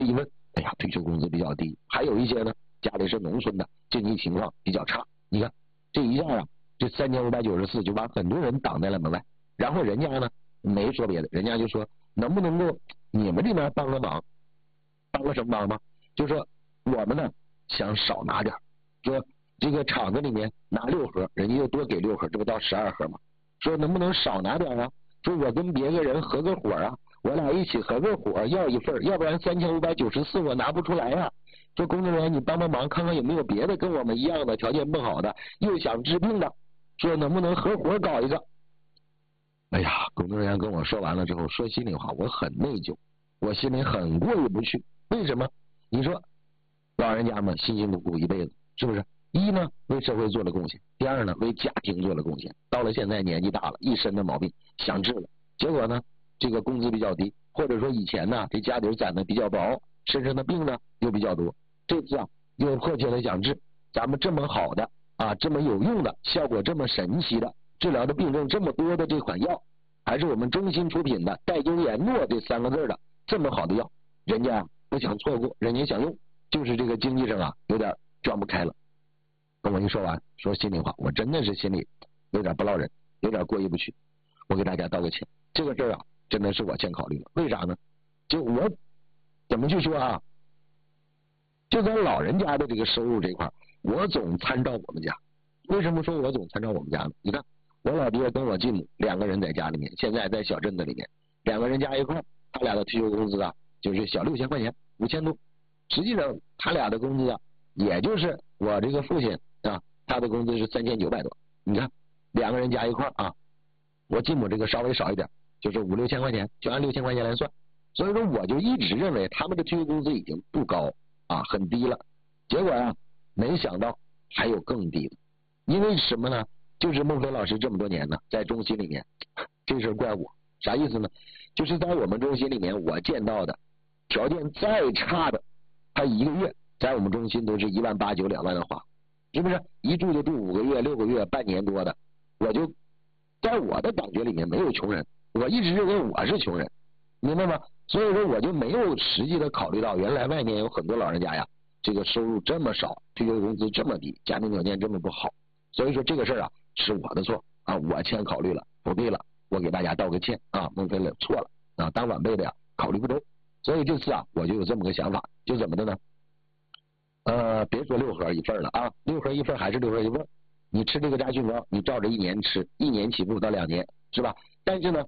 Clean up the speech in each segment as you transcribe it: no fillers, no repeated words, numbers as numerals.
一问，哎呀，退休工资比较低，还有一些呢，家里是农村的，经济情况比较差。你看这一下啊，这3594就把很多人挡在了门外。然后人家呢没说别的，人家就说能不能够你们这边帮个忙，帮个什么忙吗？就说我们呢想少拿点，说这个厂子里面拿6盒，人家就多给6盒，这不到12盒吗？说能不能少拿点啊？说我跟别个人合个伙啊，我俩一起合个伙要一份，要不然3594我拿不出来啊。说工作人员你帮帮忙，看看有没有别的跟我们一样的条件不好的，又想治病的，说能不能合伙搞一个。哎呀，工作人员跟我说完了之后，说心里话，我很内疚，我心里很过意不去。为什么？你说老人家们辛辛苦苦一辈子，是不是？一呢为社会做了贡献，第二呢为家庭做了贡献，到了现在年纪大了，一身的毛病想治了，结果呢这个工资比较低，或者说以前呢这家底攒的比较薄，身上的病呢又比较多，这次啊又迫切的想治，咱们这么好的啊，这么有用的，效果这么神奇的，治疗的病症这么多的这款药，还是我们中心出品的代优颜诺这3个字的这么好的药，人家不想错过，人家想用，就是这个经济上啊有点转不开了。跟我一说完，说心里话，我真的是心里有点不落忍，有点过意不去。我给大家道个歉，这个事儿啊，真的是我先考虑了。为啥呢？就我怎么去说啊？就咱老人家的这个收入这块，我总参照我们家。为什么说我总参照我们家呢？你看，我老爹跟我继母2个人在家里面，现在在小镇子里面，2个人加一块，他俩的退休工资啊，就是小6000块钱，5000多。实际上他俩的工资啊，也就是我这个父亲啊，他的工资是3900多。你看2个人加一块啊，我继母这个稍微少一点，就是5、6千块钱，就按6000块钱来算。所以说我就一直认为他们的退休工资已经不高啊，很低了。结果啊，没想到还有更低的。因为什么呢？就是孟非老师这么多年呢，在中心里面，这事怪我，啥意思呢？就是在我们中心里面，我见到的条件再差的，他1个月在我们中心都是1.8万9、2万的花，是不是？一住就住5个月、6个月、半年多的，我就在我的感觉里面没有穷人，我一直认为我是穷人，明白吗？所以说我就没有实际的考虑到，原来外面有很多老人家呀，这个收入这么少，退休工资这么低，家庭条件这么不好。所以说这个事儿啊是我的错啊，我先考虑了，不对了，我给大家道个歉啊，孟非了错了啊，当晚辈的呀考虑不周。所以这次啊我就有这么个想法，就怎么的呢？别说6盒一份了啊，6盒一份还是6盒一份，你吃这个扎菌膏，你照着1年吃，1年起步到2年，是吧？但是呢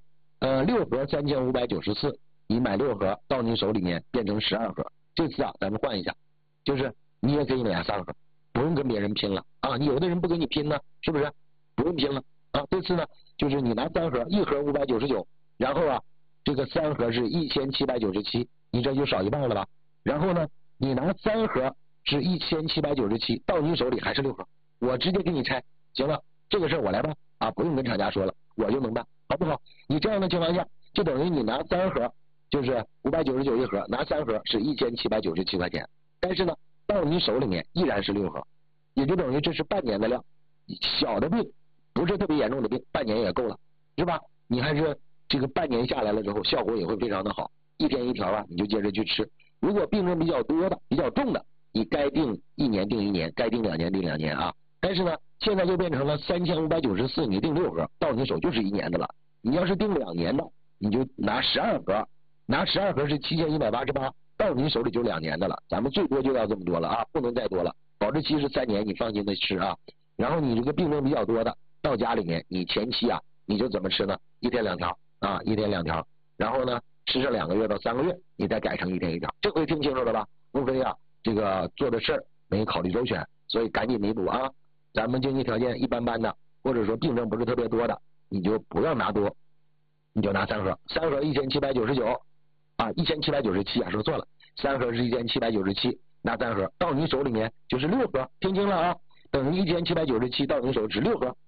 6盒3594，你买6盒到你手里面变成12盒。这次啊咱们换一下，就是你也可以买3盒，不用跟别人拼了啊！你有的人不跟你拼呢，是不是？不用拼了啊！这次呢，就是你拿3盒，1盒599，然后啊，这个3盒是1797，你这就少1半了吧？然后呢，你拿3盒是1797，到你手里还是6盒，我直接给你拆，行了，这个事儿我来办啊，不用跟厂家说了，我就能办，好不好？你这样的情况下，就等于你拿3盒就是599一盒，拿3盒是1797块钱，但是呢，到你手里面依然是6盒，也就等于这是半年的量。小的病不是特别严重的病，半年也够了，是吧？你还是这个半年下来了之后，效果也会非常的好。1天1条啊，你就接着去吃。如果病症比较多的、比较重的，你该定1年定1年，该定2年定2年啊。但是呢，现在就变成了3594，你定6盒，到你手就是1年的了。你要是定2年的，你就拿12盒，拿12盒是7188，到你手里就2年的了。咱们最多就要这么多了啊，不能再多了。保质期是3年，你放心的吃啊。然后你这个病症比较多的，到家里面你前期啊，你就怎么吃呢？1天2条啊，1天2条。然后呢，吃上2个月到3个月，你再改成1天1条。这回听清楚了吧？莫非啊，这个做的事儿没考虑周全，所以赶紧弥补啊。咱们经济条件一般般的，或者说病症不是特别多的，你就不要拿多，你就拿3盒，3盒1799啊，1797啊，说错了，3盒是1797，拿3盒到你手里面就是6盒，听清了啊，等于1797到你手是6盒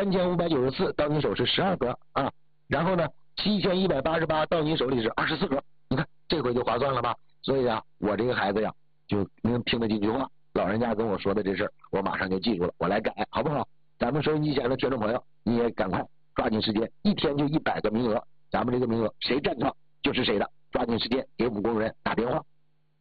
，3594到你手是12盒啊，然后呢7188到你手里是24盒，你看这回就划算了吧？所以啊，我这个孩子呀就能听得进去话，老人家跟我说的这事儿，我马上就记住了，我来改，好不好？咱们收音机前的听众朋友，你也赶快抓紧时间，1天就100个名额，咱们这个名额谁占上就是谁的，抓紧时间给我们工作人员打电话